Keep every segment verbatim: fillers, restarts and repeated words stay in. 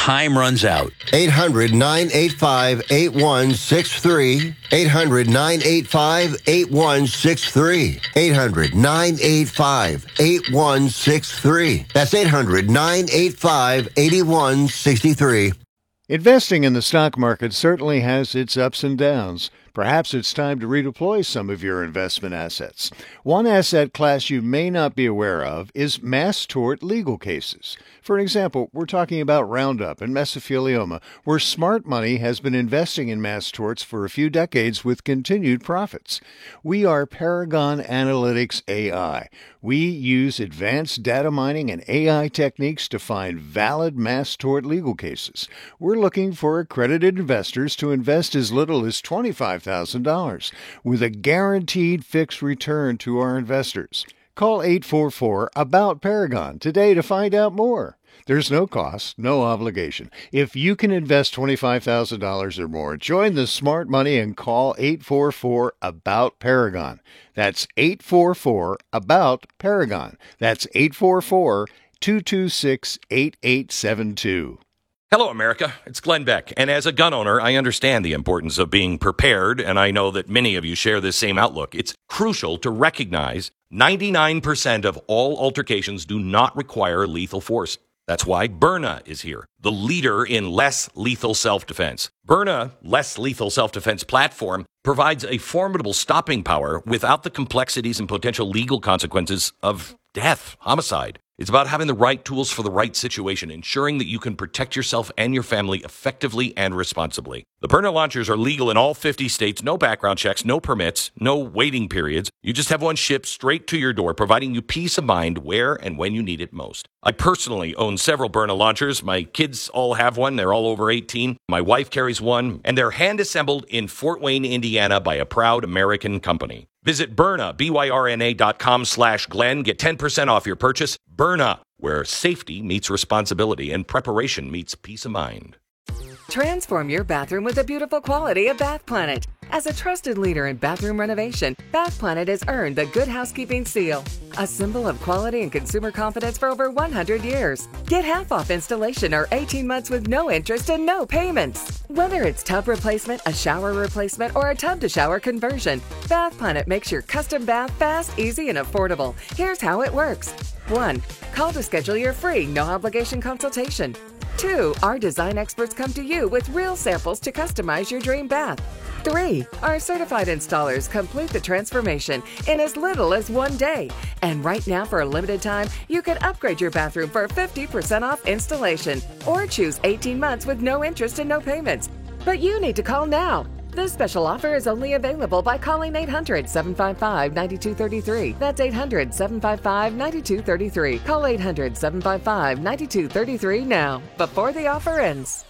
time runs out. eight hundred, nine eight five, eight one six three. eight hundred, nine eight five, eight one six three. eight hundred, nine eight five, eight one six three. That's eight hundred, nine eight five, eight one six three. Investing in the stock market certainly has its ups and downs. Perhaps it's time to redeploy some of your investment assets. One asset class you may not be aware of is mass tort legal cases. For example, we're talking about Roundup and mesothelioma, where smart money has been investing in mass torts for a few decades with continued profits. We are Paragon Analytics A I. We use advanced data mining and A I techniques to find valid mass tort legal cases. We're looking for accredited investors to invest as little as twenty-five thousand dollars with a guaranteed fixed return to our investors. Call eight four four, A B O U T, Paragon today to find out more. There's no cost, no obligation. If you can invest twenty-five thousand dollars or more, join the smart money and call eight four four, A B O U T, Paragon. That's eight four four, A B O U T, Paragon. That's eight four four, two two six, eight eight seven two. Hello, America. It's Glenn Beck. And as a gun owner, I understand the importance of being prepared, and I know that many of you share this same outlook. It's crucial to recognize ninety-nine percent of all altercations do not require lethal force. That's why Byrna is here, the leader in less lethal self-defense. Byrna, less lethal self-defense platform, provides a formidable stopping power without the complexities and potential legal consequences of death, homicide. It's about having the right tools for the right situation, ensuring that you can protect yourself and your family effectively and responsibly. The Byrna launchers are legal in all fifty states, no background checks, no permits, no waiting periods. You just have one shipped straight to your door, providing you peace of mind where and when you need it most. I personally own several Byrna launchers. My kids all have one. They're all over eighteen. My wife carries one, and they're hand-assembled in Fort Wayne, Indiana by a proud American company. Visit Byrna, B Y R N A dot com slash Glenn. Get ten percent off your purchase. Byrna, where safety meets responsibility and preparation meets peace of mind. Transform your bathroom with the beautiful quality of Bath Planet. As a trusted leader in bathroom renovation, Bath Planet has earned the Good Housekeeping seal, a symbol of quality and consumer confidence for over one hundred years. Get half off installation or eighteen months with no interest and no payments. Whether it's tub replacement, a shower replacement, or a tub-to-shower conversion, Bath Planet makes your custom bath fast, easy, and affordable. Here's how it works. one. Call to schedule your free, no-obligation consultation. two. Our design experts come to you with real samples to customize your dream bath. three. Our certified installers complete the transformation in as little as one day. And right now, for a limited time, you can upgrade your bathroom for fifty percent off installation or choose eighteen months with no interest and no payments. But you need to call now. This special offer is only available by calling eight hundred, seven five five, nine two three three. That's eight hundred, seven five five, nine two three three. Call eight hundred, seven five five, nine two three three now, before the offer ends.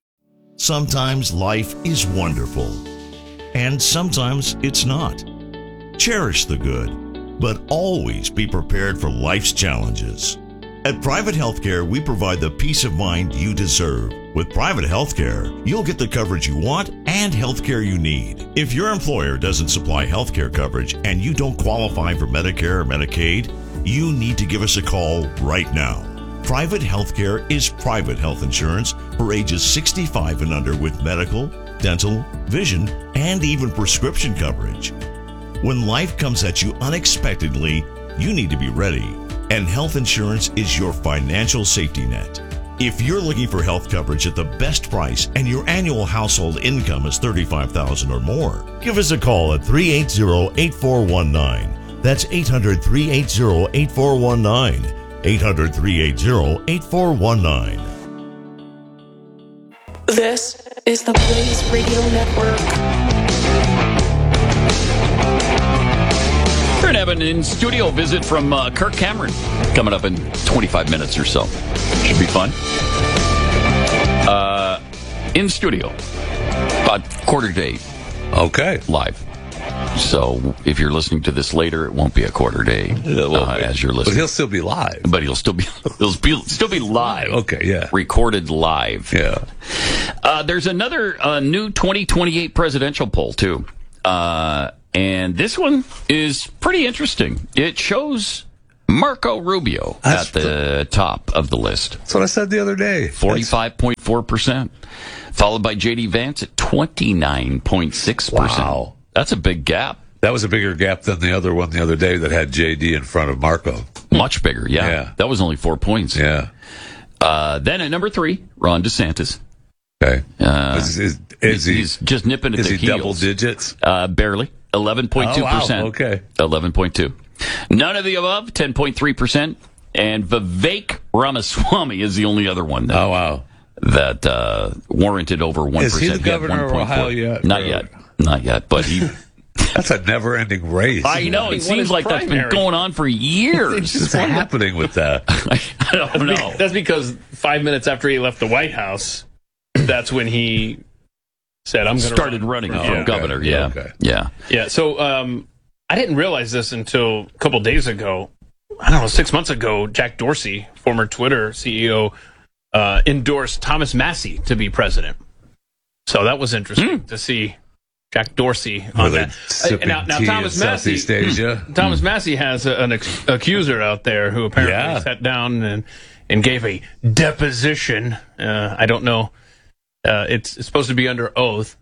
Sometimes life is wonderful, and sometimes it's not. Cherish the good, but always be prepared for life's challenges. At Private Healthcare, we provide the peace of mind you deserve. With Private Healthcare, you'll get the coverage you want and healthcare you need. If your employer doesn't supply healthcare coverage and you don't qualify for Medicare or Medicaid, you need to give us a call right now. Private Healthcare is private health insurance for ages sixty-five and under with medical, dental, vision, and even prescription coverage. When life comes at you unexpectedly, you need to be ready. And health insurance is your financial safety net. If you're looking for health coverage at the best price and your annual household income is thirty-five thousand dollars or more, give us a call at three eight zero, eight four one nine. That's eight hundred, three eight zero, eight four one nine. eight hundred, three eight zero, eight four one nine. This is the Blaze Radio Network. We're going to have an in-studio visit from uh, Kirk Cameron coming up in twenty-five minutes or so. Should be fun. Uh, in studio, about quarter to eight. Okay. Live. So if you're listening to this later, it won't be a quarter day uh, as you're listening. But he'll still be live. But he'll still be he'll be, still be live. Okay, yeah. Recorded live. Yeah. Uh, there's another uh, new twenty twenty-eight presidential poll, too. Uh, and this one is pretty interesting. It shows Marco Rubio That's at the top of the list. That's what I said the other day. forty-five point four percent, followed by J D Vance at twenty-nine point six percent. Wow. That's a big gap. That was a bigger gap than the other one the other day that had J D in front of Marco. Much bigger, yeah. Yeah. That was only four points. Yeah. Uh, then at number three, Ron DeSantis. Okay. Uh, is, is, is he, he's just nipping at is the he heels. double digits? Uh, barely. eleven point two percent. Oh, wow. Okay. eleven point two. None of the above, ten point three percent. And Vivek Ramaswamy is the only other one that, Oh, wow. that uh, warranted over one percent. Is he the He had governor of one point four. Ohio yet? Not Or- yet. Not yet. But he... That's a never-ending race. I know. It seems like that's been going on for years. What's happening with that? I don't know. That's because five minutes after he left the White House, that's when he said, I'm going to Started run. running for- for yeah. governor. Yeah. Okay. Yeah. Yeah, so um, I didn't realize this until a couple days ago. I don't know, six months ago, Jack Dorsey, former Twitter C E O, uh, endorsed Thomas Massey to be president. So that was interesting Hmm. to see Jack Dorsey Were on they that. sipping now, now tea Thomas in Massey, Southeast Asia? Thomas Massey has a, an ex- accuser out there who apparently Yeah. sat down and, and gave a deposition. Uh, I don't know. Uh, it's, it's supposed to be under oath,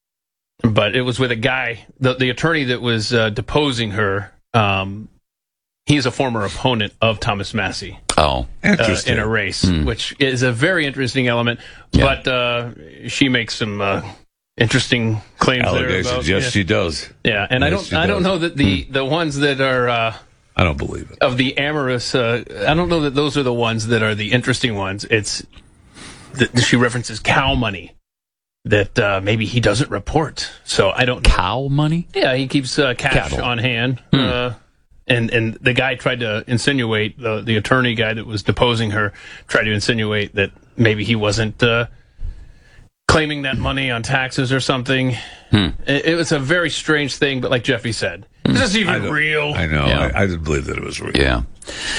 but it was with a guy, the, the attorney that was uh, deposing her. Um, he's a former opponent of Thomas Massey Oh. uh, Interesting. in a race, which is a very interesting element. Yeah. But uh, she makes some uh, interesting claims there Allegations. about, yes, yeah. she does. Yeah, and I Yes, don't, she I don't does. know that the, the ones that are uh, I don't believe it. of the amorous. Uh, I don't know that those are the ones that are the interesting ones. It's that she references cow money that uh, maybe he doesn't report. So I don't know. Cow money? Yeah, he keeps uh, cash Cattle. on hand. Uh, and and the guy tried to insinuate, the the attorney guy that was deposing her tried to insinuate that maybe he wasn't uh, claiming that money on taxes or something. Hmm. It, it was a very strange thing, but like Jeffy said, is this I even don't- real? I know. Yeah. I, I didn't believe that it was real. Yeah.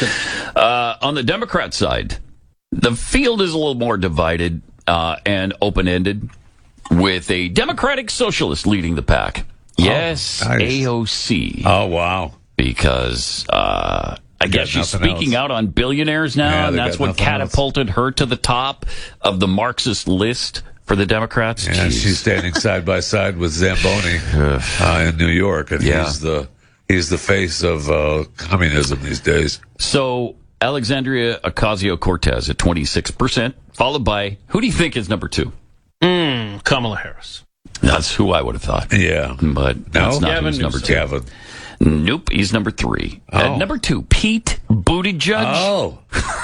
Uh, on the Democrat side, the field is a little more divided uh, and open-ended, with a Democratic Socialist leading the pack. Yes, nice. A O C. Oh, wow. Because uh, I They guess got she's nothing speaking else. out on billionaires now, Yeah, and they that's got what nothing else. catapulted her to the top of the Marxist list for the Democrats. Yeah, Jeez. she's standing side by side with Zamboni uh, in New York, and Yeah. he's the he's the face of uh, communism these days. So Alexandria Ocasio-Cortez at twenty-six percent, followed by, who do you think is number two? Mm, Kamala Harris. That's who I would have thought. Yeah. But that's No? not Gavin who's number two. Gavin. Nope, he's number three. Oh. At number two, Pete Buttigieg. Oh.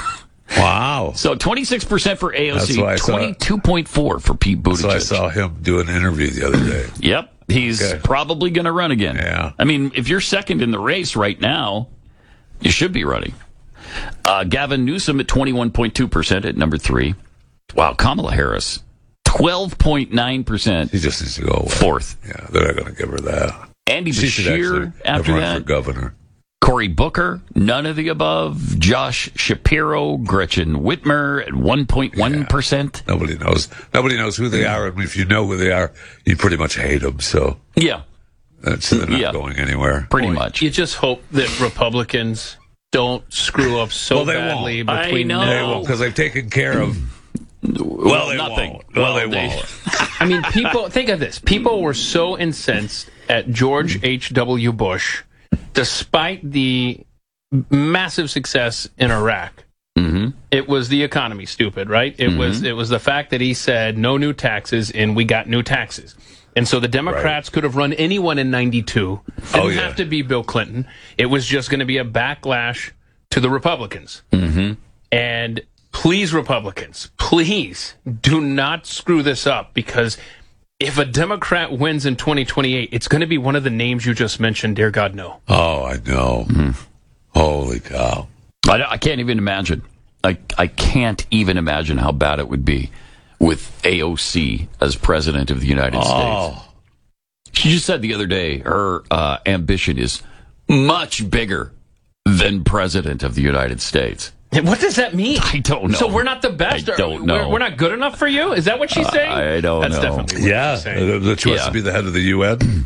Wow. So twenty-six percent for A O C, That's why I saw- twenty-two point four for Pete Buttigieg. So I saw him do an interview the other day. Yep, he's Okay. probably going to run again. Yeah. I mean, if you're second in the race right now, you should be running. Uh, Gavin Newsom at twenty-one point two percent at number three. Wow, Kamala Harris, twelve point nine percent. He just needs to go away. Fourth. Yeah, they're not going to give her that. Andy She should Beshear actually have after run that. for governor. Cory Booker, none of the above. Josh Shapiro, Gretchen Whitmer at one point one percent. Nobody knows. Nobody knows who they are, and if you know who they are, you pretty much hate them. So Yeah, that's they're not Yeah. going anywhere. pretty Boy, much. You just hope that Republicans don't screw up so Well, they badly won't. between I know. They now. won't because they've taken care of. Well, they nothing. won't. Well, they they- won't. I mean, people, think of this. People were so incensed at George H W. Bush, despite the massive success in Iraq. Mm-hmm. It was the economy, stupid, right? It was it was the fact that he said no new taxes, and we got new taxes. And so the Democrats could have run anyone in ninety-two. Didn't Oh, yeah. have to be Bill Clinton. It was just going to be a backlash to the Republicans. Mm-hmm. And please, Republicans, please do not screw this up, because if a Democrat wins in twenty twenty-eight, it's going to be one of the names you just mentioned, dear God, no. Oh, I know. Holy cow! I, I can't even imagine. I, I can't even imagine how bad it would be with A O C as president of the United States. Oh, She just said the other day her uh, ambition is much bigger than president of the United States. What does that mean? I don't know. So we're not the best? I don't know. We're, we're not good enough for you? Is that what she's saying? I don't That's know. definitely what yeah. she's saying. That she wants Yeah. to be the head of the U N.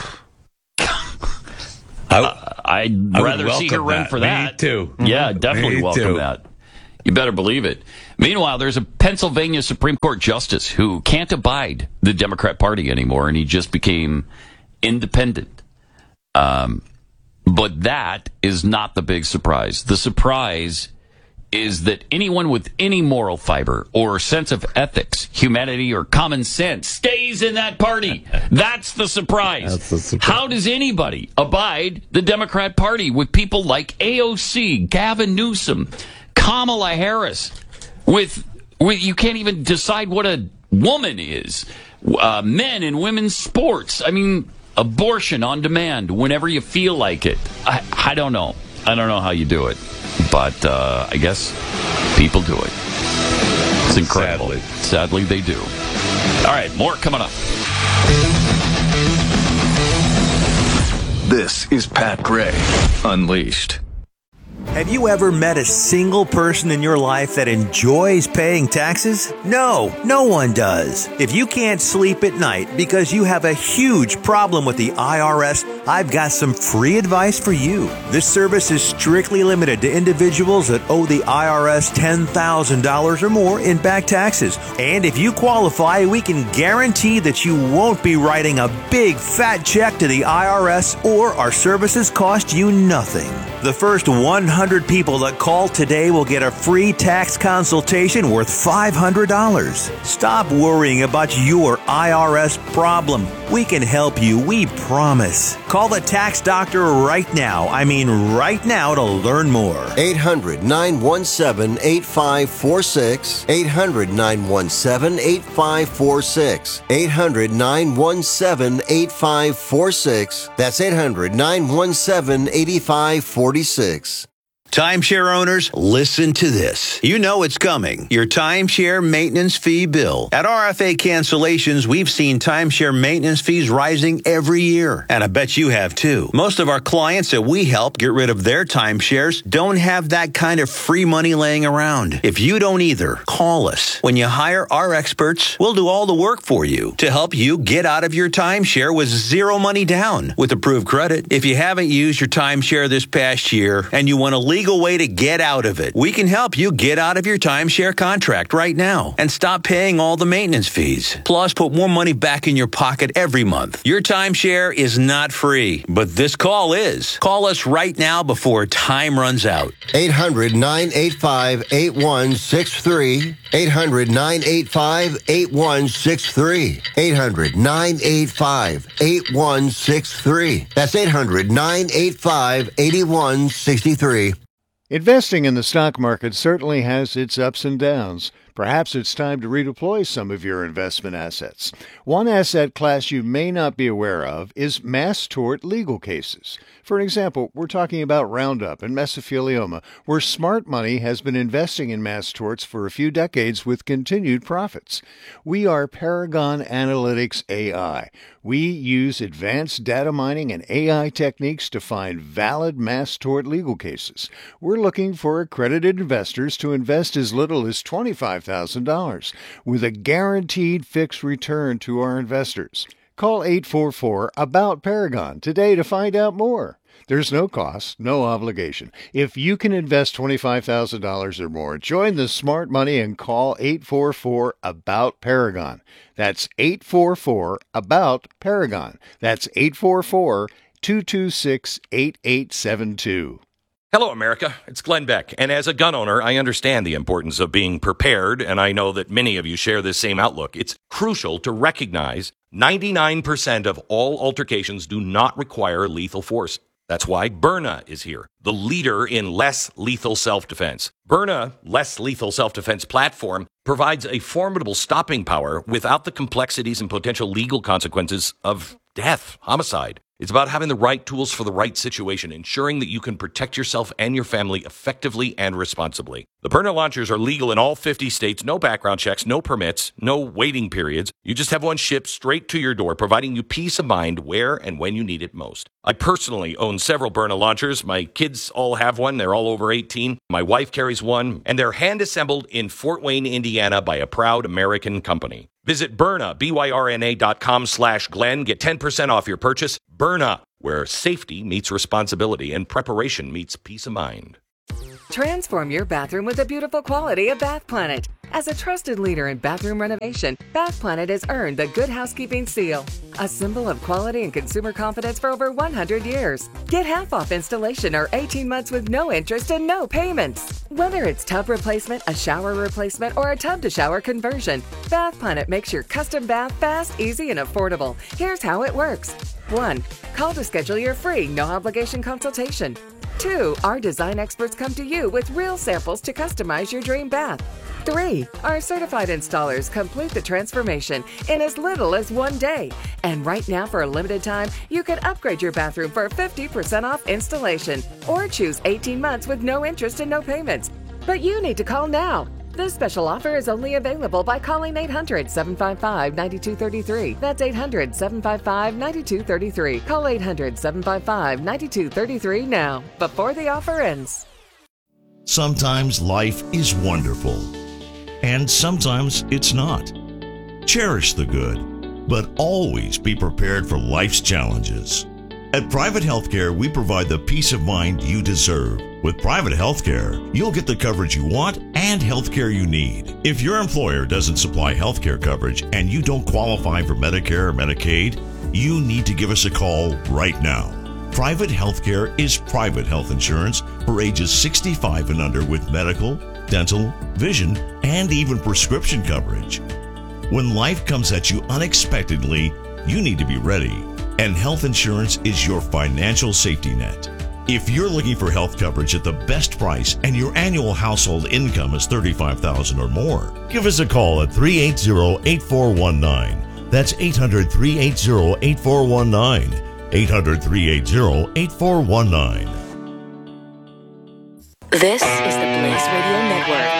I, I'd I would rather see her welcome run that. for Me that. too. Yeah, definitely Me welcome too. that. You better believe it. Meanwhile, there's a Pennsylvania Supreme Court justice who can't abide the Democrat Party anymore, and he just became independent. Um, but that is not the big surprise. The surprise is that anyone with any moral fiber or sense of ethics, humanity, or common sense stays in that party. That's the surprise. That's the surprise. How does anybody abide the Democrat Party with people like A O C, Gavin Newsom, Kamala Harris? With, with you can't even decide what a woman is. Uh, men and women's sports. I mean, abortion on demand whenever you feel like it. I, I don't know. I don't know how you do it. But uh, I guess people do it. It's incredible. Sadly. Sadly, they do. All right, more coming up. This is Pat Gray Unleashed. Have you ever met a single person in your life that enjoys paying taxes? No, no one does. If you can't sleep at night because you have a huge problem with the I R S, I've got some free advice for you. This service is strictly limited to individuals that owe the I R S ten thousand dollars or more in back taxes. And if you qualify, we can guarantee that you won't be writing a big fat check to the I R S, or our services cost you nothing. The first one hundred people that call today will get a free tax consultation worth five hundred dollars. Stop worrying about your I R S problem. We can help you, we promise. Call the tax doctor right now. I mean right now to learn more. eight hundred, nine one seven, eight five four six. eight hundred, nine one seven, eight five four six. eight hundred, nine one seven, eight five four six. That's eight hundred, nine one seven, eight five four six. Timeshare owners, listen to this. You know it's coming. Your timeshare maintenance fee bill. At R F A Cancellations, we've seen timeshare maintenance fees rising every year. And I bet you have too. Most of our clients that we help get rid of their timeshares don't have that kind of free money laying around. If you don't either, call us. When you hire our experts, we'll do all the work for you to help you get out of your timeshare with zero money down with approved credit. If you haven't used your timeshare this past year and you want to leave legal way to get out of it. We can help you get out of your timeshare contract right now and stop paying all the maintenance fees. Plus, put more money back in your pocket every month. Your timeshare is not free, but this call is. Call us right now before time runs out. eight hundred, nine eight five, eight one six three. eight hundred, nine eight five, eight one six three. eight hundred, nine eight five, eight one six three. That's eight hundred, nine eight five, eight one six three. Investing in the stock market certainly has its ups and downs. Perhaps it's time to redeploy some of your investment assets. One asset class you may not be aware of is mass tort legal cases. For example, we're talking about Roundup and mesothelioma, where smart money has been investing in mass torts for a few decades with continued profits. We are Paragon Analytics A I. We use advanced data mining and A I techniques to find valid mass tort legal cases. We're looking for accredited investors to invest as little as twenty-five thousand dollars with a guaranteed fixed return to our investors. Call eight four four, A B O U T, Paragon today to find out more. There's no cost, no obligation. If you can invest twenty-five thousand dollars or more, join the smart money and call eight four four, A B O U T, Paragon. That's eight four four, A B O U T, Paragon. That's eight four four, two two six, eight eight seven two. Hello, America. It's Glenn Beck. And as a gun owner, I understand the importance of being prepared, and I know that many of you share this same outlook. It's crucial to recognize ninety-nine percent of all altercations do not require lethal force. That's why Byrna is here, the leader in less lethal self-defense. Byrna Less Lethal Self-Defense platform provides a formidable stopping power without the complexities and potential legal consequences of death, homicide. It's about having the right tools for the right situation, ensuring that you can protect yourself and your family effectively and responsibly. The Byrna launchers are legal in all fifty states, no background checks, no permits, no waiting periods. You just have one shipped straight to your door, providing you peace of mind where and when you need it most. I personally own several Byrna launchers. My kids all have one. They're all over eighteen. My wife carries one, and they're hand-assembled in Fort Wayne, Indiana by a proud American company. Visit Byrna, B Y R N A dot com slash Glenn. Get ten percent off your purchase. Byrna, where safety meets responsibility and preparation meets peace of mind. Transform your bathroom with the beautiful quality of Bath Planet. As a trusted leader in bathroom renovation, Bath Planet has earned the Good Housekeeping seal, a symbol of quality and consumer confidence for over one hundred years. Get half off installation or eighteen months with no interest and no payments. Whether it's tub replacement, a shower replacement, or a tub-to-shower conversion, Bath Planet makes your custom bath fast, easy, and affordable. Here's how it works. one. Call to schedule your free, no-obligation consultation. two. Our design experts come to you with real samples to customize your dream bath. three. Our certified installers complete the transformation in as little as one day. And right now, for a limited time, you can upgrade your bathroom for fifty percent off installation or choose eighteen months with no interest and no payments. But you need to call now. This special offer is only available by calling eight hundred, seven five five, nine two three three. That's eight hundred, seven five five, nine two three three. Call eight hundred, seven five five, nine two three three now, before the offer ends. Sometimes life is wonderful, and sometimes it's not. Cherish the good, but always be prepared for life's challenges. At Private Healthcare, we provide the peace of mind you deserve. With Private Healthcare, you'll get the coverage you want and healthcare you need. If your employer doesn't supply healthcare coverage and you don't qualify for Medicare or Medicaid, you need to give us a call right now. Private Healthcare is private health insurance for ages sixty-five and under with medical, dental, vision, and even prescription coverage. When life comes at you unexpectedly, you need to be ready, and health insurance is your financial safety net. If you're looking for health coverage at the best price and your annual household income is thirty-five thousand dollars or more, give us a call at three eight zero, eight four one nine. That's eight hundred, three eight zero, eight four one nine. eight hundred, three eight zero, eight four one nine. This is the Blaze Radio Network.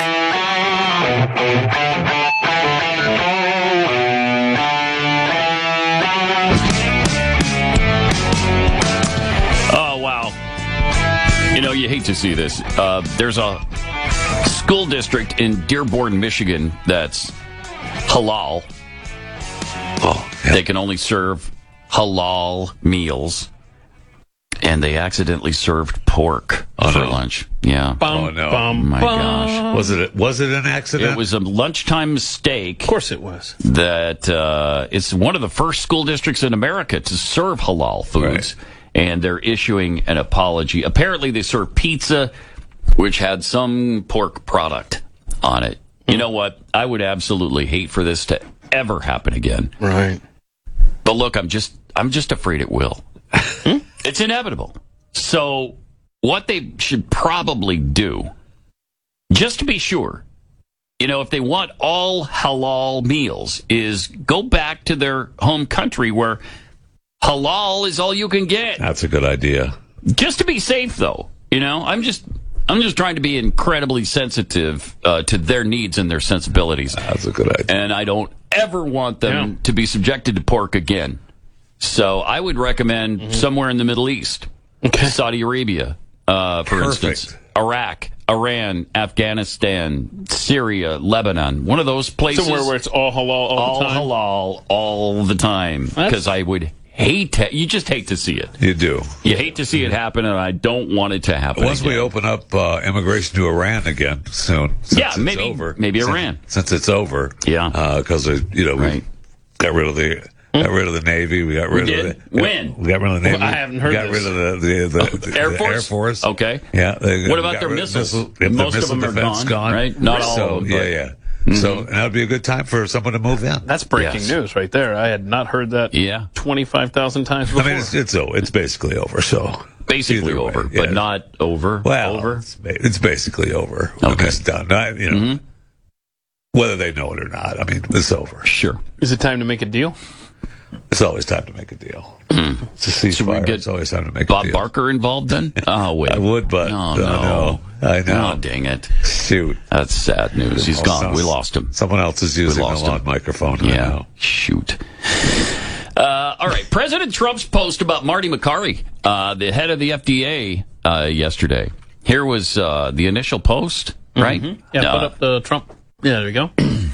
Oh, wow. You know, you hate to see this. Uh, there's a school district in Dearborn, Michigan that's halal. Oh, yeah. They can only serve halal meals, and they accidentally served pork oh, for no. lunch. Yeah. Bum, Oh, no. bum, My bum. gosh. Was it? Was it an accident? It was a lunchtime mistake. Of course it was. That uh, it's one of the first school districts in America to serve halal foods, Right. and they're issuing an apology. Apparently, they serve pizza, which had some pork product on it. You know what? I would absolutely hate for this to ever happen again. Right. But look, I'm just I'm just afraid it will. It's inevitable. So what they should probably do, just to be sure, you know, if they want all halal meals, is go back to their home country where halal is all you can get. That's a good idea. Just to be safe, though. You know, I'm just I'm just trying to be incredibly sensitive uh, to their needs and their sensibilities. That's a good idea. And I don't ever want them Yeah. to be subjected to pork again. So I would recommend Mm-hmm. somewhere in the Middle East, Okay. Saudi Arabia, uh, for Perfect. instance, Iraq, Iran, Afghanistan, Syria, Lebanon, one of those places. Somewhere where it's all halal all, all the time. halal all the time, That's- because I would hate to, you just hate to see it. You do. You hate to see it happen, and I don't want it to happen. Once we again. open up uh, immigration to Iran again soon, since Yeah, it's maybe- over, maybe since, Iran. since it's over, Yeah. because you know we Right. got rid of the got rid of the Navy, we got rid We of did? the When? we got rid of the Navy. Well, I haven't heard we got this. rid of the the, the, the, Air the Force? Air Force. Okay. Yeah. they- What we about got their rid of missiles? missile- yep, Most the of missile them are defense gone, right? Not all so, of them, Yeah, but- yeah. So and that would be a good time for someone to move in. That's breaking Yes. news right there. I had not heard that Yeah. twenty-five thousand times I before. mean, it's it's, oh, it's basically over. So Basically either way, over, yeah. but not over. Well, over. It's, ba- it's basically over. When Okay. It's done. I, you know, Mm-hmm. whether they know it or not. I mean, it's over. Sure. Is it time to make a deal? It's always time to make a deal. It's a Should we ceasefire. get It's always time to make Bob a deal. Barker involved then? Oh, wait. I would, but Oh, uh, no. no. I know. Oh, dang it. Shoot. That's sad news. He's Oh, gone. some- We lost him. Someone else is using the lost lawn him. microphone. I Yeah. know. Shoot. Uh, all right. President Trump's post about Marty McCarty, uh, the head of the F D A, uh, yesterday. Here was uh, the initial post, right? Yeah, Uh, put up the Trump. Yeah, there we go.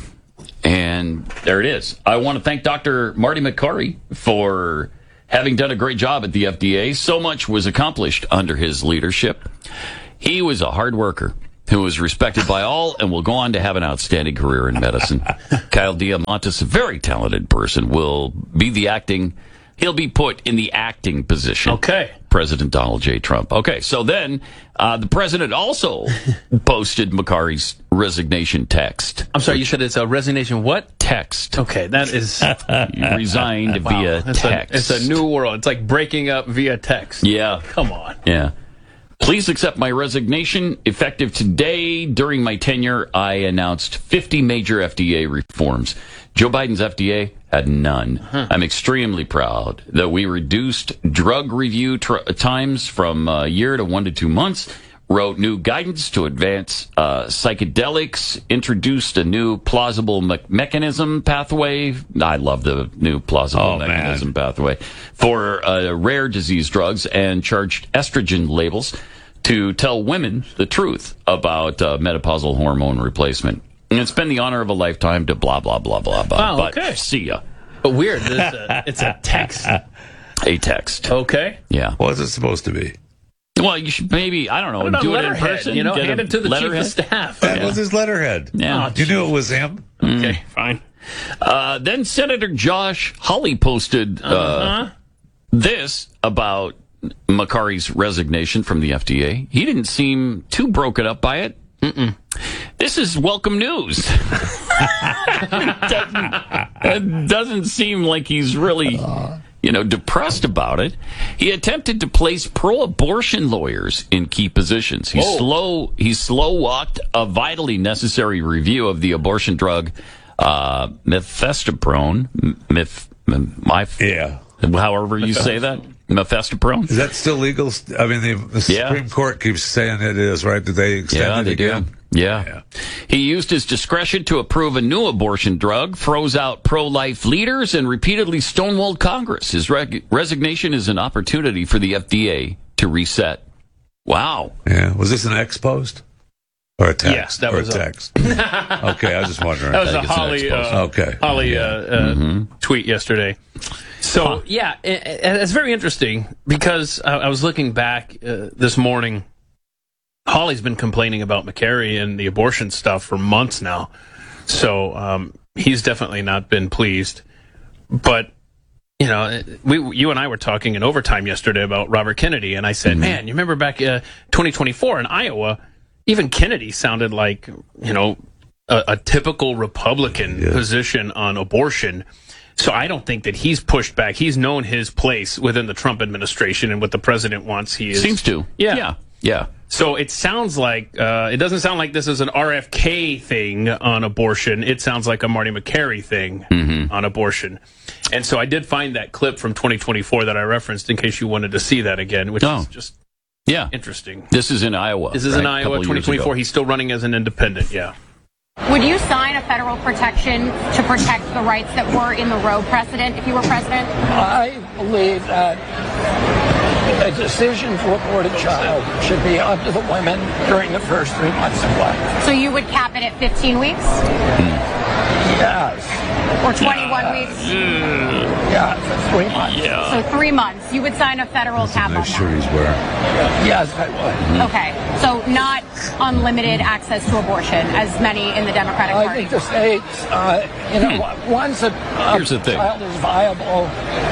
And there it is. I want to thank Doctor Marty McCarty for having done a great job at the F D A. So much was accomplished under his leadership. He was a hard worker who was respected by all and will go on to have an outstanding career in medicine. Kyle Diamantis, a very talented person, will be the acting, he'll be put in the acting position. Okay. President Donald J. Trump. Okay, so then uh, the president also posted Makari's resignation text. I'm sorry, you said it's a resignation what? Text. Okay, that is... He resigned wow. via it's text. A, it's a new world. It's like breaking up via text. Yeah. Come on. Yeah. Please accept my resignation. Effective today, during my tenure, I announced fifty major F D A reforms. Joe Biden's F D A had none. Huh. I'm extremely proud that we reduced drug review tr- times from a year to one to two months, wrote new guidance to advance uh, psychedelics, introduced a new plausible me- mechanism pathway. I love the new plausible oh, mechanism man. pathway for uh, rare disease drugs, and charged estrogen labels to tell women the truth about uh, menopausal hormone replacement. And it's been the honor of a lifetime to blah, blah, blah, blah, blah. Oh, but okay. See ya. But weird. This, uh, it's a text. A text. Okay. Yeah. What's it supposed to be? Well, you should maybe, I don't know, I don't know, do it in letterhead, person. You know, get hand a it to the chief letterhead. of staff. That Yeah. was his letterhead. Yeah. Oh, You knew it was him? Okay, fine. Uh, then Senator Josh Hawley posted uh, Uh-huh. this about Makari's resignation from the F D A. He didn't seem too broken up by it. Mm-mm. This is welcome news. it, doesn't, it doesn't seem like he's really, you know, depressed about it. He attempted to place pro-abortion lawyers in key positions. He Whoa. slow he slow walked a vitally necessary review of the abortion drug uh, mifestoprone. Mif, my, Yeah. however you say that. Mifestoprone. Is that still legal? I mean, the, the Yeah. Supreme Court keeps saying it is, right? Did they extend Yeah, it they again? do. Yeah. Yeah. He used his discretion to approve a new abortion drug, froze out pro-life leaders, and repeatedly stonewalled Congress. His reg- resignation is an opportunity for the F D A to reset. Wow. Yeah. Was this an ex post? Or a text? Yes, that or was a a- text. Okay, I was just wondering. That was I a think it's an Holly, ex-post. uh, Okay. Holly uh, Yeah. uh, Mm-hmm. tweet yesterday. So, yeah, it, it- it's very interesting because I, I was looking back uh, this morning. Holly's been complaining about Makary and the abortion stuff for months now. So um, he's definitely not been pleased. But, you know, we, you and I were talking in overtime yesterday about Robert Kennedy, and I said, mm-hmm. man, you remember back uh, twenty twenty-four in Iowa, even Kennedy sounded like, you know, a, a typical Republican Yeah. position on abortion. So I don't think that he's pushed back. He's known his place within the Trump administration and what the president wants. He is, Seems to. Yeah. Yeah. Yeah. So it sounds like, uh, it doesn't sound like this is an R F K thing on abortion. It sounds like a Marty Makary thing Mm-hmm. on abortion. And so I did find that clip from twenty twenty-four that I referenced in case you wanted to see that again, which Oh. is just Yeah. interesting. This is in Iowa. This is right? in A Iowa, couple years twenty twenty-four. ago. He's still running as an independent, yeah. Would you sign a federal protection to protect the rights that were in the Roe precedent if you were president? I believe that a decision to abort a child should be up to the women during the first three months of life. So you would cap it at fifteen weeks? Yes. Or twenty-one weeks? Yeah, for three months. So three months. You would sign a federal cap on Make sure that? he's wearing. Yes, I would. Okay. So not unlimited access to abortion, as many in the Democratic I Party. think the states, uh, you know, once a, a Here's the thing. child is viable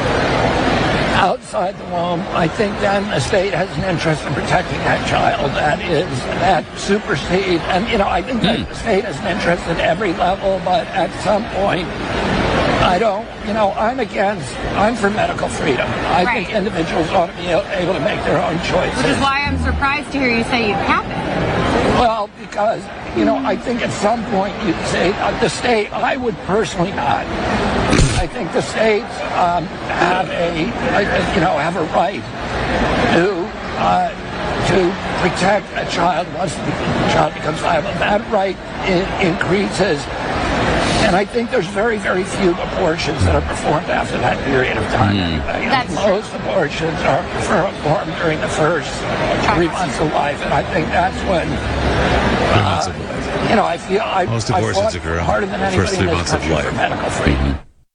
outside the womb, I think then the state has an interest in protecting that child. That is, that supersedes, and you know, I think that the state has an interest at every level, but at some point, I don't, you know, I'm against, I'm for medical freedom. I Right. think individuals ought to be able to make their own choices. Which is why I'm surprised to hear you say you'd cap it. Well, because, you know, I think at some point you'd say, uh, the state, I would personally not. I think the states um, have a, uh, you know, have a right to, uh, to protect a child once the child becomes viable. That right i- increases. And I think there's very, very few abortions that are performed after that period of time. anyway. That's Most abortions are performed during the first three months of life, and I think that's when, months of life. you know, I feel I, Most I abortions fought occur in harder than the anybody first three in this months of country for life. medical freedom. Yeah.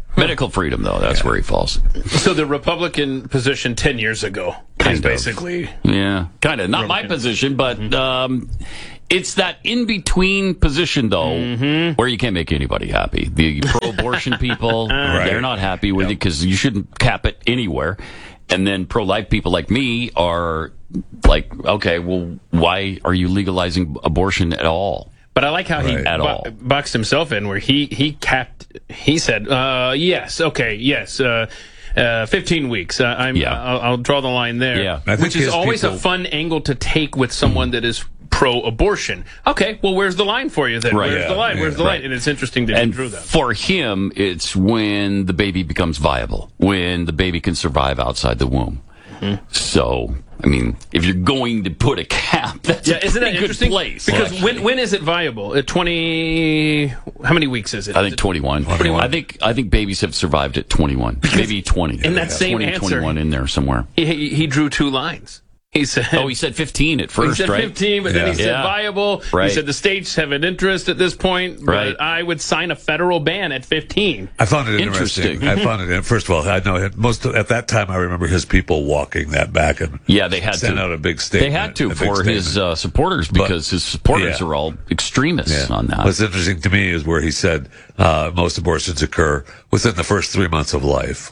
Medical freedom, though, that's yeah. where he falls. So the Republican position ten years ago kind is of. basically... Yeah, kind of. Not Republican. My position, but mm-hmm. um, it's that in-between position, though, mm-hmm. where you can't make anybody happy. The pro-abortion people, right. they're not happy with yep. it because you shouldn't cap it anywhere. And then pro-life people like me are like, okay, well, why are you legalizing abortion at all? But I like how right. he At bo- all. boxed himself in, where he, he capped, he said, uh, yes, okay, yes, uh, uh, fifteen weeks. Uh, I'm, yeah. I'll, I'll draw the line there. Yeah. Which is always people... a fun angle to take with someone that is pro-abortion. Okay, well, where's the line for you then? Right. Where's Yeah. the line? Yeah. Where's the Right. line? And it's interesting that and he drew that. For him, it's when the baby becomes viable, when the baby can survive outside the womb. Mm-hmm. So, I mean, if you're going to put a cap, that's yeah, a isn't that good interesting? place. Because actually. when when is it viable? At twenty, how many weeks is it? I think twenty-one. twenty-one. I think I think babies have survived at twenty-one, because maybe twenty. In that yeah. same twenty, answer, twenty-one in there somewhere. He, he, he drew two lines. He said, "Oh, he said fifteen at first, he said right? fifteen, but yeah. then he said yeah. viable. Right. He said the states have an interest at this point, but right. I would sign a federal ban at fifteen. I found it interesting. interesting. I found it. First of all, I know most of, at that time I remember his people walking that back and yeah, they had sent to out a big statement. They had to for his uh, supporters because but, his supporters yeah. are all extremists yeah. on that. What's interesting to me is where he said uh, most abortions occur within the first three months of life.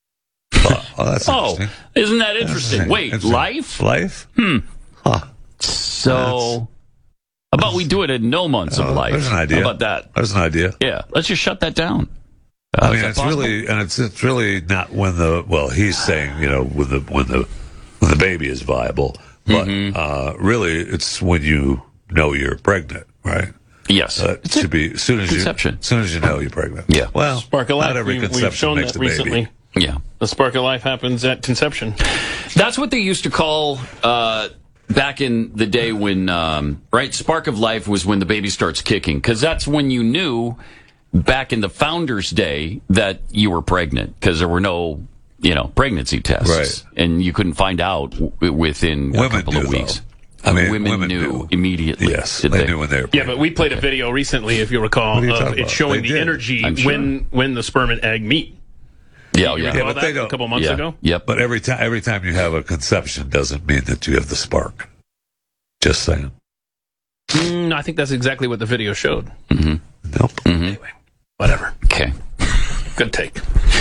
Oh, oh, that's oh interesting. Isn't that interesting? Interesting. Wait, interesting. life? Life? Hmm. Huh. So, That's, how about we do it in no months oh, of life? There's an idea. How about that? There's an idea. Yeah, let's just shut that down. Uh, I mean, it's possible? really, and it's it's really not when the well, he's saying you know when the when the when the baby is viable, but mm-hmm. uh, really it's when you know you're pregnant, right? Yes, uh, it should be as soon as conception. you as soon as you know you're pregnant. Yeah. Well, Spark of life. not every we, conception we've shown makes that a baby. recently. Yeah, the spark of life happens at conception. That's what they used to call. Uh, Back in the day when, um, right, spark of life was when the baby starts kicking, because that's when you knew, back in the founder's day, that you were pregnant, because there were no, you know, pregnancy tests, right. and you couldn't find out w- within women a couple knew, of weeks. Though. I mean, women, women knew, knew immediately. Yes, they, they knew when they were pregnant. Yeah, but we played a video recently, if you recall, you of it showing they the did. energy sure. when when the sperm and egg meet. Yeah, yeah. yeah but they don't. A couple months yeah. ago. Yep. But every time every time you have a conception doesn't mean that you have the spark. Just saying. Mm, I think that's exactly what the video showed. Mm-hmm. Nope. Mm-hmm. Anyway, whatever. Okay. Good take.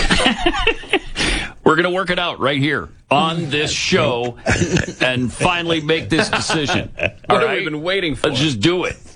We're going to work it out right here on this show and finally make this decision. What All have right? we been waiting for? Let's just do it.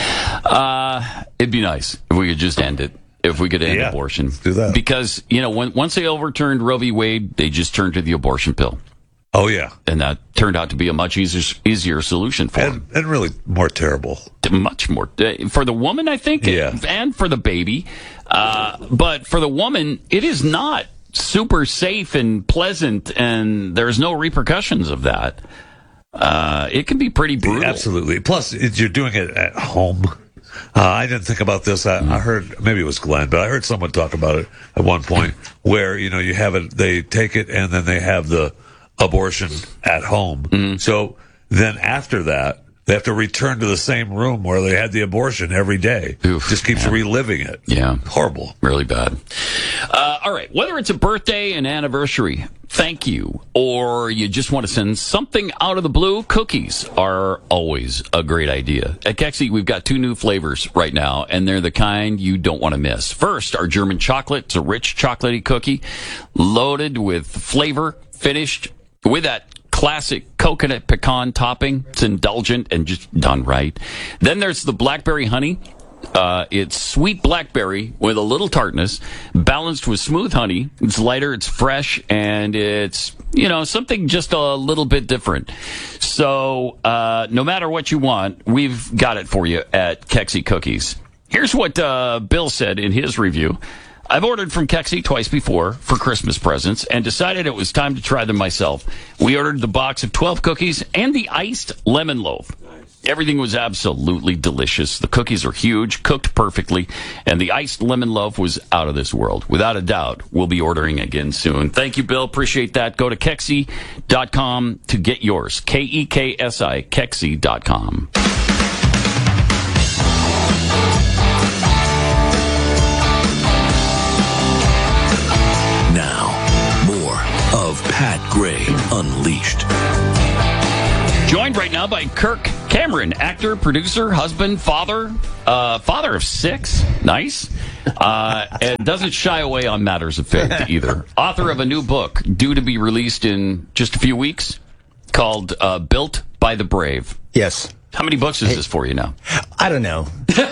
Uh, it'd be nice if we could just end it. If we could end yeah, abortion. Let's do that. Because, you know, when, once they overturned Roe v. Wade, they just turned to the abortion pill. Oh, yeah. And that turned out to be a much easier easier solution for and, them. And really more terrible. Much more. For the woman, I think, yeah. and for the baby. Uh, but for the woman, it is not super safe and pleasant, and there's no repercussions of that. Uh, it can be pretty brutal. Absolutely. Plus, it, you're doing it at home. Uh, I didn't think about this. I, I heard, maybe it was Glenn, but I heard someone talk about it at one point where, you know, you have it, they take it and then they have the abortion at home. Mm-hmm. So then after that, they have to return to the same room where they had the abortion every day. Oof, Just keeps yeah. reliving it. Yeah. Horrible. Really bad. Uh, all right. Whether it's a birthday, an anniversary, thank you, or you just want to send something out of the blue, cookies are always a great idea. At Kexi, we've got two new flavors right now, and they're the kind you don't want to miss. First, our German chocolate. It's a rich chocolatey cookie loaded with flavor, finished with that classic coconut pecan topping. It's indulgent and just done right. Then there's the blackberry honey. Uh, it's sweet blackberry with a little tartness, balanced with smooth honey. It's lighter, it's fresh, and it's, you know, something just a little bit different. So, uh, no matter what you want, we've got it for you at Kexi Cookies. Here's what uh, Bill said in his review. I've ordered from Kexi twice before for Christmas presents and decided it was time to try them myself. We ordered the box of twelve cookies and the iced lemon loaf. Everything was absolutely delicious. The cookies are huge, cooked perfectly, and the iced lemon loaf was out of this world. Without a doubt, we'll be ordering again soon. Thank you, Bill. Appreciate that. Go to Kexi dot com to get yours. K E K S I, Kexi dot com. now by Kirk Cameron, actor, producer, husband, father, uh, father of six. Nice. Uh, and doesn't shy away on matters of faith either. Author of a new book due to be released in just a few weeks called uh, Built by the Brave. Yes. How many books is hey, this for you now? I don't know.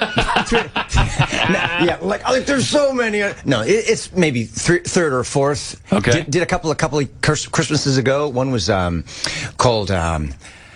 yeah, like, like there's so many. No, it, it's maybe th- third or fourth. Okay. Did, did a couple of couple of Christmases ago. One was um, called. Um,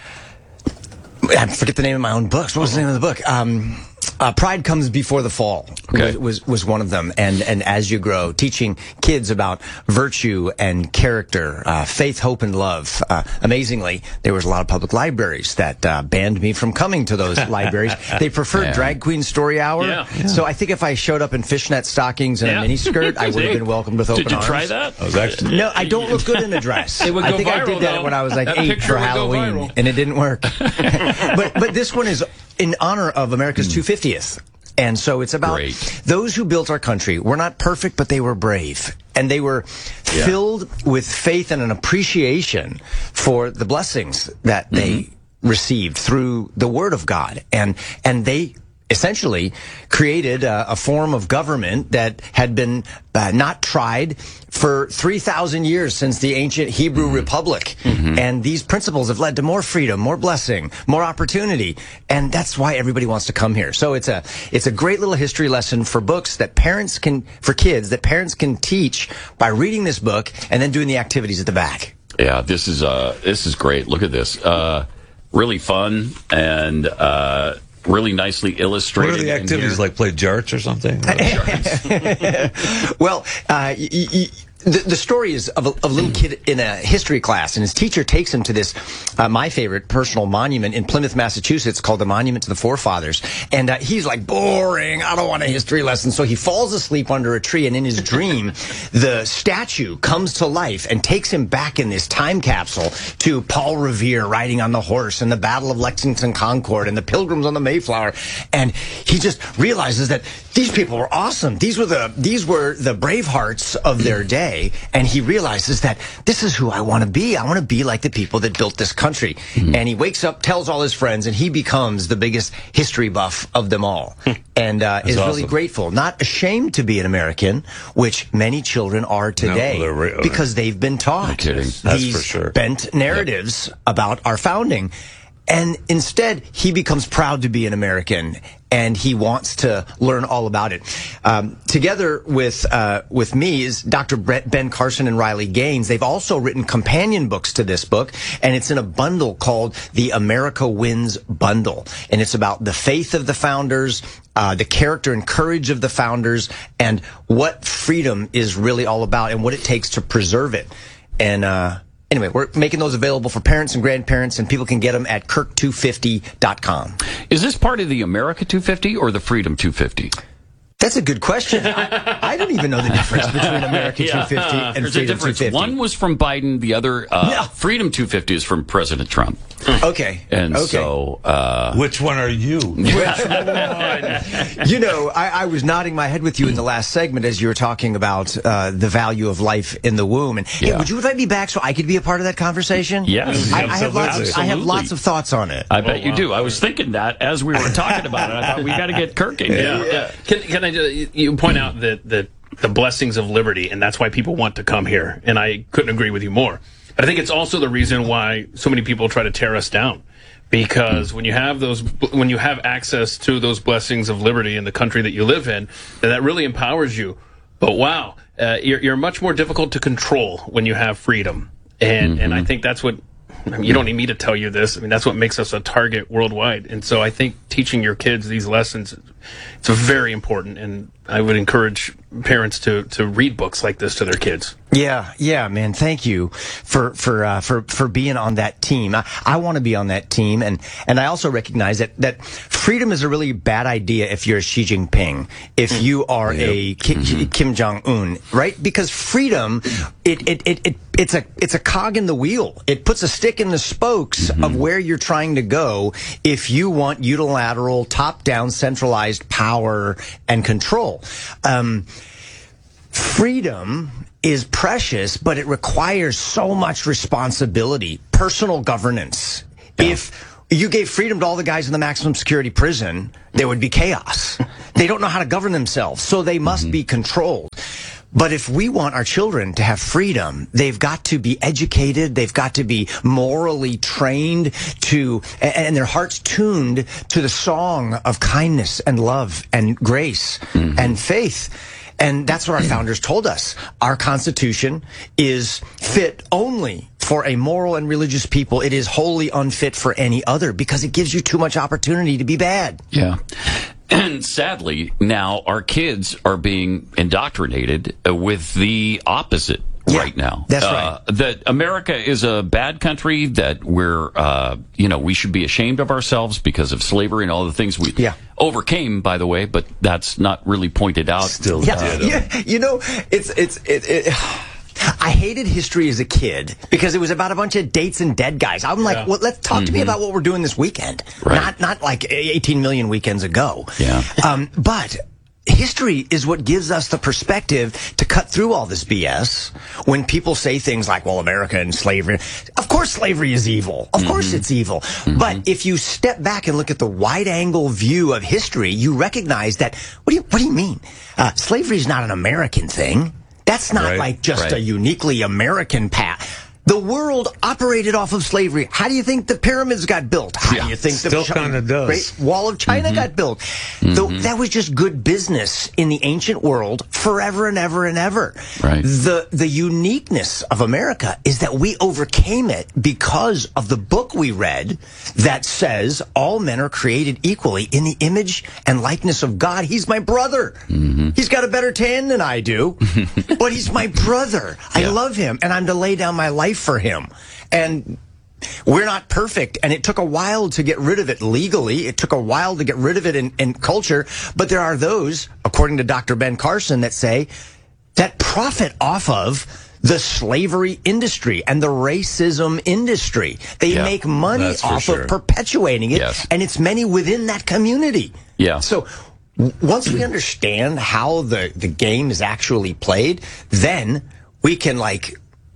I forget the name of my own books. What was the name of the book? Um, uh, Pride Comes Before the Fall. Okay. Was, was was one of them. And and as you grow, teaching kids about virtue and character, uh, faith, hope, and love. Uh, amazingly, there was a lot of public libraries that uh, banned me from coming to those libraries. They preferred yeah. Drag Queen Story Hour. Yeah. Yeah. So I think if I showed up in fishnet stockings and yeah. a miniskirt, I would have been welcomed with open arms. Did you try that? I was actually no, I don't look good in a dress. It would go I think viral, I did that though. when I was like That eight for would Halloween, and it didn't work. but but this one is in honor of America's mm. two hundred fiftieth. And so it's about Great. those who built our country. We're not perfect, but they were brave. And they were yeah. filled with faith and an appreciation for the blessings that mm-hmm. they received through the Word of God. And and they essentially created a, a form of government that had been uh, not tried for three thousand years since the ancient Hebrew mm-hmm. Republic. Mm-hmm. And these principles have led to more freedom, more blessing, more opportunity. And that's why everybody wants to come here. So it's a it's a great little history lesson for books that parents can, for kids, that parents can teach by reading this book and then doing the activities at the back. Yeah, this is uh this is great. Look at this. Uh, really fun and uh really nicely illustrated. What are the activities, like play jarts or something? Well, uh, y- y- the, the story is of a, of a little kid in a history class, and his teacher takes him to this, uh, my favorite personal monument in Plymouth, Massachusetts, called the Monument to the Forefathers. And uh, he's like, boring, I don't want a history lesson. So he falls asleep under a tree, and in his dream, the statue comes to life and takes him back in this time capsule to Paul Revere riding on the horse, and the Battle of Lexington Concord, and the Pilgrims on the Mayflower. And he just realizes that these people were awesome. These were the these were the Bravehearts of their day. And he realizes that this is who I want to be. I want to be like the people that built this country. Mm-hmm. And he wakes up, tells all his friends, and he becomes the biggest history buff of them all. And uh, is awesome. Really grateful, not ashamed to be an American, which many children are today, no, re- because they've been taught no kidding. these That's for sure. bent narratives yep. about our founding. And instead, he becomes proud to be an American, and he wants to learn all about it. Um, together with uh, with me is Doctor Brett, Ben Carson and Riley Gaines. They've also written companion books to this book, and it's in a bundle called the America Wins Bundle. And it's about the faith of the founders, uh, the character and courage of the founders, and what freedom is really all about, and what it takes to preserve it. And uh Anyway, we're making those available for parents and grandparents, and people can get them at kirk two fifty dot com. Is this part of the America two fifty or the Freedom two fifty? That's a good question. I, I don't even know the difference between America yeah. two fifty and There's Freedom a difference. two fifty. One was from Biden, the other, uh, no. Freedom two fifty is from President Trump. Okay. And okay. so... Uh, Which one are you? Which one? You know, I, I was nodding my head with you in the last segment as you were talking about uh, the value of life in the womb. And yeah. hey, would you invite me back so I could be a part of that conversation? Yes. I, I, have lots of, I have lots of thoughts on it. I bet oh, you wow. do. I was thinking that as we were talking about it. I thought we got to get Kirk in. Yeah. yeah. Can, can I just, you point out that, that the blessings of liberty, and that's why people want to come here. And I couldn't agree with you more. But I think it's also the reason why so many people try to tear us down. Because when you have those, when you have access to those blessings of liberty in the country that you live in, then that really empowers you. But wow, uh, you're, you're much more difficult to control when you have freedom. And, mm-hmm. and I think that's what, I mean, you don't need me to tell you this. I mean, that's what makes us a target worldwide. And so I think teaching your kids these lessons, it's very important. And I would encourage parents to, to read books like this to their kids. Yeah, yeah, man. Thank you for for uh, for for being on that team. I, I want to be on that team, and and I also recognize that that freedom is a really bad idea if you're Xi Jinping, if you are yep. a Kim, mm-hmm. Kim Jong Un, right? Because freedom, it, it it it it's a it's a cog in the wheel. It puts a stick in the spokes mm-hmm. of where you're trying to go if you want unilateral, top-down, centralized power and control. Um, freedom is precious, but it requires so much responsibility, personal governance. Yeah. If you gave freedom to all the guys in the maximum security prison, there would be chaos. They don't know how to govern themselves, so they must mm-hmm. be controlled. But if we want our children to have freedom, they've got to be educated, they've got to be morally trained to, and their hearts tuned to the song of kindness and love and grace mm-hmm. and faith. And that's what our founders told us. Our Constitution is fit only for a moral and religious people. It is wholly unfit for any other because it gives you too much opportunity to be bad. Yeah. And sadly, now our kids are being indoctrinated with the opposite yeah, right now. That's uh, right. That America is a bad country, that we're, uh, you know, we should be ashamed of ourselves because of slavery and all the things we yeah. overcame, by the way, but that's not really pointed out. Still yeah, did. Yeah, you know, it's, it's, it, it I hated history as a kid because it was about a bunch of dates and dead guys. I'm like, yeah. well, let's talk mm-hmm. to me about what we're doing this weekend. Right. Not not like eighteen million weekends ago. Yeah. Um, but history is what gives us the perspective to cut through all this B S when people say things like, well, America and slavery. Of course slavery is evil. Of mm-hmm. course it's evil. Mm-hmm. But if you step back and look at the wide-angle view of history, you recognize that, what do you, what do you mean? Uh, slavery is not an American thing. That's not right, like just right. a uniquely American path. The world operated off of slavery. How do you think the pyramids got built? How yeah, do you think still the kind of does. Great Wall of China mm-hmm. got built? Mm-hmm. Though that was just good business in the ancient world forever and ever and ever. Right. The the uniqueness of America is that we overcame it because of the book we read that says all men are created equally in the image and likeness of God. He's my brother. Mm-hmm. He's got a better tan than I do, but he's my brother. I yeah. love him, and I'm to lay down my life for him. And we're not perfect, and it took a while to get rid of it legally. It took a while to get rid of it in, in culture. But there are those, according to Doctor Ben Carson, that say that profit off of the slavery industry and the racism industry. They yeah, make money off sure. of perpetuating it, yes. and it's many within that community. Yeah. So once we understand how the, the game is actually played, then we can, like,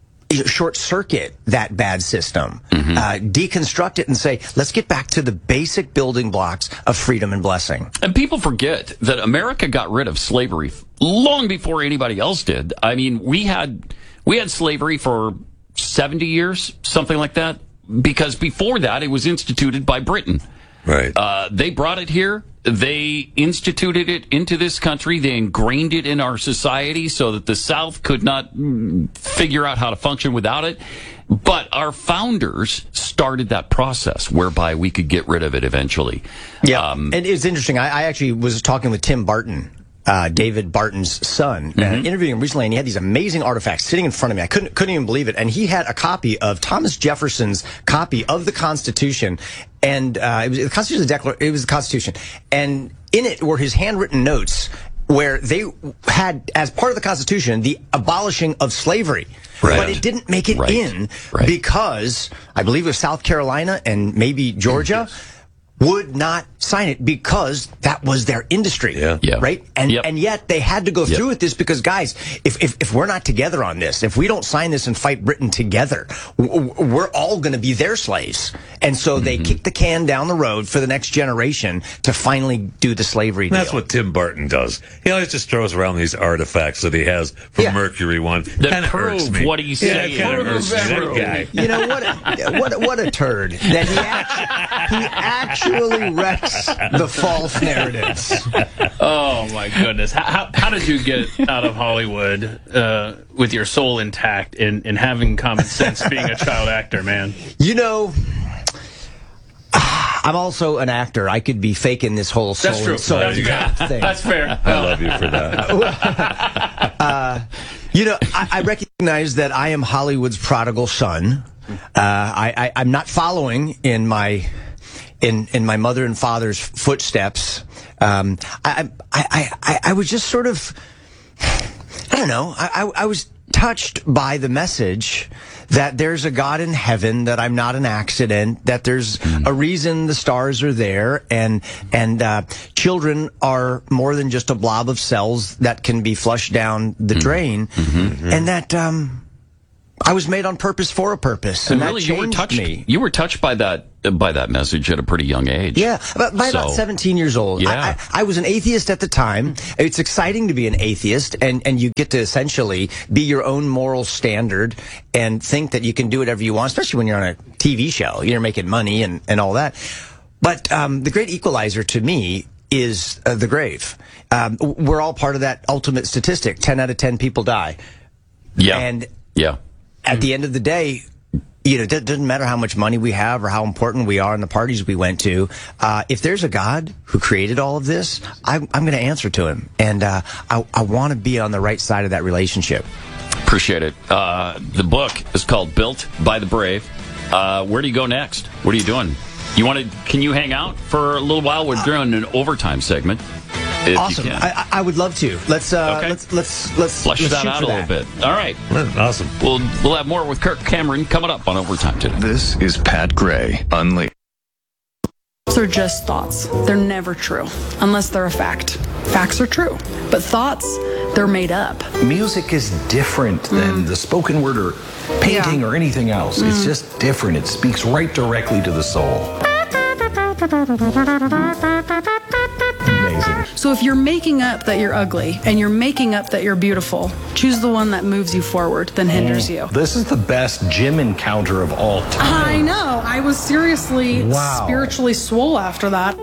short circuit that bad system, mm-hmm. uh, deconstruct it and say, let's get back to the basic building blocks of freedom and blessing. And people forget that America got rid of slavery long before anybody else did. I mean, we had, we had slavery for seventy years, something like that, because before that it was instituted by Britain. Right. Uh, they brought it here. They instituted it into this country. They ingrained it in our society so that the South could not mm, figure out how to function without it. But our founders started that process whereby we could get rid of it eventually. Yeah. Um, and it's interesting. I, I actually was talking with Tim Barton, uh, David Barton's son, mm-hmm. and interviewing him recently, and he had these amazing artifacts sitting in front of me. I couldn't couldn't even believe it. And he had a copy of Thomas Jefferson's copy of the Constitution, and uh, it was the Constitution. The Declaration. It was the Constitution, and in it were his handwritten notes where they had, as part of the Constitution, the abolishing of slavery. Right. But it didn't make it right. in right. because I believe it was South Carolina and maybe Georgia. Yes. Would not sign it because that was their industry, yeah. Yeah. right? And yep. and yet they had to go yep. through with this because, guys, if, if if we're not together on this, if we don't sign this and fight Britain together, w- we're all going to be their slaves. And so mm-hmm. they kick the can down the road for the next generation to finally do the slavery deal. That's what Tim Barton does. He always just throws around these artifacts that he has from yeah. Mercury One. That prove what he's yeah, saying. Kind of irks me, that guy. You know what? A, what what a turd that he actually, he actually wrecks the false narratives. Oh my goodness! How, how how did you get out of Hollywood uh, with your soul intact and, and having common sense, being a child actor, man? You know, I'm also an actor. I could be faking this whole soul, That's true. soul That's, intact fair. thing. That's fair. I love you for that. uh, you know, I, I recognize that I am Hollywood's prodigal son. Uh, I, I I'm not following in my. In, in my mother and father's footsteps. Um, I, I, I, I was just sort of, I don't know, I, I, I was touched by the message that there's a God in heaven, that I'm not an accident, that there's mm. a reason the stars are there, and, and, uh, children are more than just a blob of cells that can be flushed down the mm. drain, mm-hmm, mm-hmm. and that, um, I was made on purpose for a purpose, and, And that really, you were changed touched. me. You were touched by that by that message at a pretty young age. Yeah, but by about So- seventeen years old. Yeah. I, I, I was an atheist at the time. It's exciting to be an atheist, and, and you get to essentially be your own moral standard and think that you can do whatever you want, especially when you're on a T V show. You're making money and, and all that. But um, the great equalizer to me is uh, the grave. Um, we're all part of that ultimate statistic. ten out of ten people die. Yeah. And yeah. at the end of the day, you know, it doesn't matter how much money we have or how important we are in the parties we went to. Uh, if there's a God who created all of this, I'm, I'm going to answer to him. And uh, I, I want to be on the right side of that relationship. Appreciate it. Uh, the book is called Built by the Brave. Uh, where do you go next? What are you doing? You want to? Can you hang out for a little while? We're doing an overtime segment. If Awesome. You can. I, I would love to. Let's uh, Okay. let's let's let's Flesh let's that shoot out for a little that. bit. All right. Awesome. We'll we'll have more with Kirk Cameron coming up on Overtime today. This is Pat Gray Unleashed. Thoughts are just thoughts. They're never true, unless they're a fact. Facts are true, but thoughts, they're made up. Music is different than the spoken word or painting Yeah. or anything else. It's Mm. just different. It speaks right directly to the soul. Amazing. So if you're making up that you're ugly and you're making up that you're beautiful, choose the one that moves you forward than hinders you. This is the best gym encounter of all time. I know. I was seriously Wow. spiritually swole after that.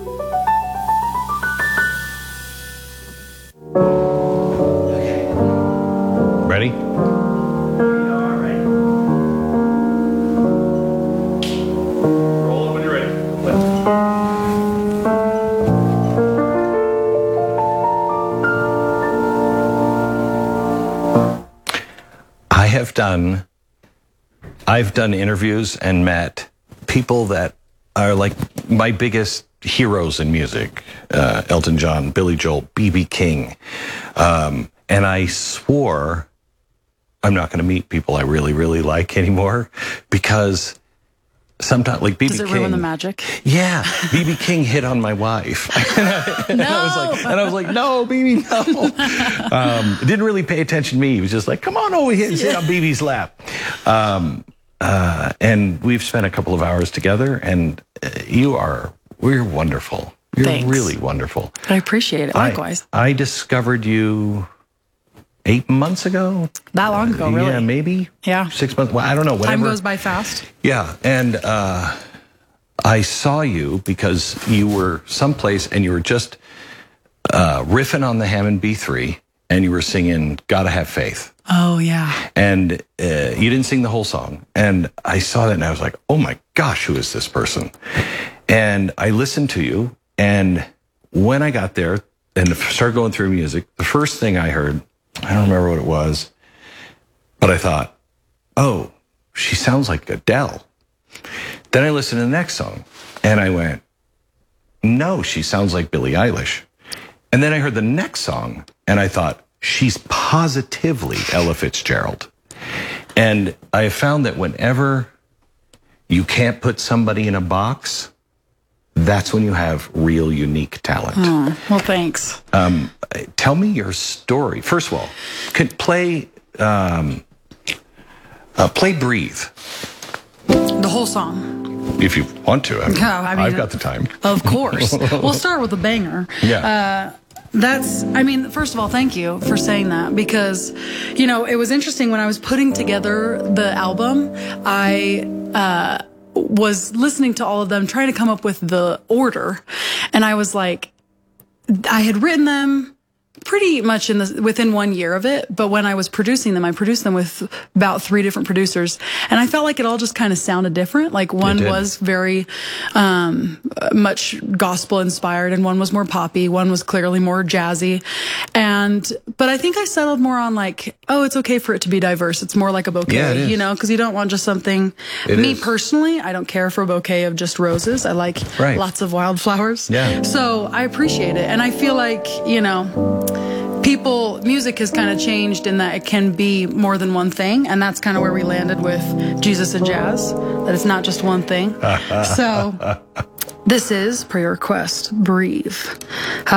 Ready? Roll it when you're ready. I have done, I've done interviews and met people that are like my biggest heroes in music. Uh, Elton John, Billy Joel, B B King. Um, and I swore I'm not going to meet people I really, really like anymore because sometimes, like B B Does it King. ruin the magic? Yeah, B B King hit on my wife. and, I, and I was like, and I was like, no, B B, no. Um, didn't really pay attention to me. He was just like, come on over here and sit on B B's lap. Um, uh, and we've spent a couple of hours together, and uh, you are, we're wonderful. You're Thanks. really wonderful. I appreciate it. Likewise. I, I discovered you eight months ago. That long ago, really. Yeah, maybe. Yeah. Six months. Well, I don't know. Whatever. Time goes by fast. Yeah, and uh, I saw you because you were someplace and you were just uh, riffing on the Hammond B three, and you were singing "Gotta Have Faith," Oh, yeah. and uh, you didn't sing the whole song. And I saw that, and I was like, "Oh my gosh, who is this person?" And I listened to you, and when I got there and started going through music, the first thing I heard, I don't remember what it was, but I thought, oh, she sounds like Adele. Then I listened to the next song, and I went, no, she sounds like Billie Eilish. And then I heard the next song, and I thought, she's positively Ella Fitzgerald. And I have found that whenever you can't put somebody in a box, that's when you have real unique talent. Oh, well, thanks. Um, tell me your story. First of all, could play um, uh, play "Breathe" The whole song. if you want to. I mean, Yeah, I mean, I've got the time. Of course. We'll start with a banger. Yeah. Uh, that's, I mean, first of all, thank you for saying that because, you know, it was interesting when I was putting together the album, I, uh, was listening to all of them, trying to come up with the order. And I was like, I had written them pretty much in the, within one year of it. But when I was producing them, I produced them with about three different producers. And I felt like it all just kind of sounded different. Like one did. was very, um, much gospel inspired and one was more poppy. One was clearly more jazzy. And, but I think I settled more on like, oh, it's okay for it to be diverse. It's more like a bouquet, Yeah, it is. you know, cause you don't want just something, It me is. personally, I don't care for a bouquet of just roses. I like Right. lots of wildflowers. Yeah. So I appreciate it. And I feel like, you know, people, music has kind of changed in that it can be more than one thing. And that's kind of where we landed with Jesus and Jazz, that it's not just one thing. So this is, per your request, Breathe.